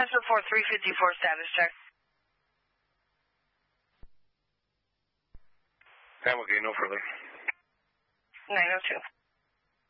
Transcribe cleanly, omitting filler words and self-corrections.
That's report 354 status check. Okay, no further. 902.